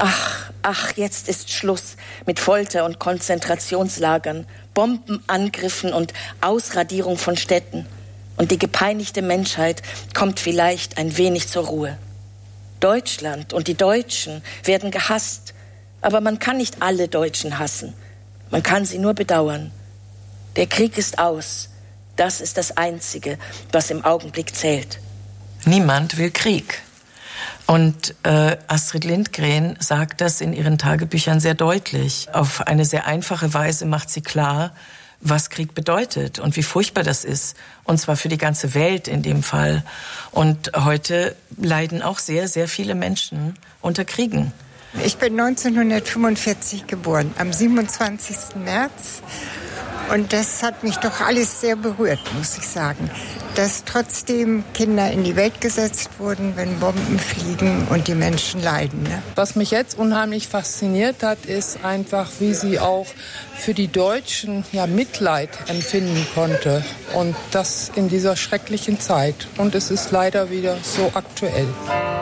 Ach, jetzt ist Schluss mit Folter und Konzentrationslagern, Bombenangriffen und Ausradierung von Städten. Und die gepeinigte Menschheit kommt vielleicht ein wenig zur Ruhe. Deutschland und die Deutschen werden gehasst, aber man kann nicht alle Deutschen hassen. Man kann sie nur bedauern. Der Krieg ist aus. Das ist das Einzige, was im Augenblick zählt. Niemand will Krieg. Und Astrid Lindgren sagt das in ihren Tagebüchern sehr deutlich. Auf eine sehr einfache Weise macht sie klar, was Krieg bedeutet und wie furchtbar das ist. Und zwar für die ganze Welt in dem Fall. Und heute leiden auch sehr, sehr viele Menschen unter Kriegen. Ich bin 1945 geboren, am 27. März. Und das hat mich doch alles sehr berührt, muss ich sagen. Dass trotzdem Kinder in die Welt gesetzt wurden, wenn Bomben fliegen und die Menschen leiden. Ne? Was mich jetzt unheimlich fasziniert hat, ist einfach, wie sie auch für die Deutschen Mitleid empfinden konnte. Und das in dieser schrecklichen Zeit. Und es ist leider wieder so aktuell.